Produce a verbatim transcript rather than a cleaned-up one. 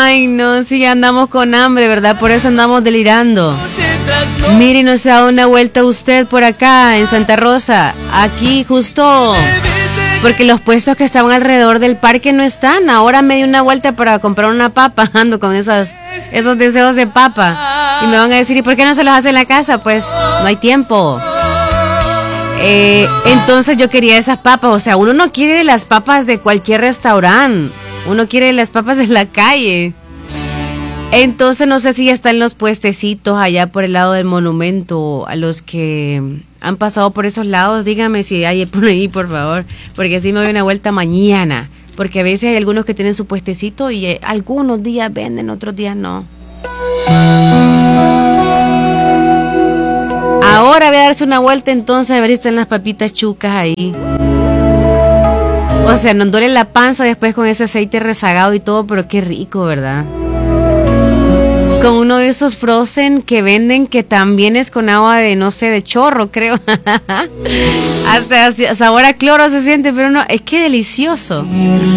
Ay, no, sí, andamos con hambre, ¿verdad? Por eso andamos delirando. Mire, nos da una vuelta usted por acá, en Santa Rosa. Aquí, justo, porque los puestos que estaban alrededor del parque no están. Ahora me di una vuelta para comprar una papa. Ando con esas, esos deseos de papa. Y me van a decir, ¿y por qué no se los hace en la casa? Pues, no hay tiempo. Eh, entonces yo quería esas papas. O sea, uno no quiere las papas de cualquier restaurante. Uno quiere las papas de la calle. Entonces no sé si ya están los puestecitos allá por el lado del monumento. A los que han pasado por esos lados, dígame si hay por ahí, por favor. Porque así me doy una vuelta mañana. Porque a veces hay algunos que tienen su puestecito y eh, algunos días venden, otros días no. Ahora voy a darse una vuelta entonces a ver si están las papitas chucas ahí. O sea, nos duele la panza después con ese aceite rezagado y todo, pero qué rico, ¿verdad? Con uno de esos frozen que venden que también es con agua de, no sé, de chorro, creo. Hasta sabor a cloro se siente, pero no, es que delicioso.